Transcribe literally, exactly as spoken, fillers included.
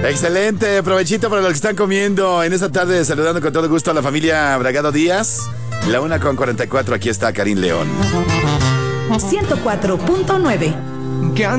Excelente, provechito para los que están comiendo en esta tarde, saludando con todo gusto a la familia Bragado Díaz. La una con cuarenta y cuatro, aquí está Karim León. ciento cuatro punto nueve.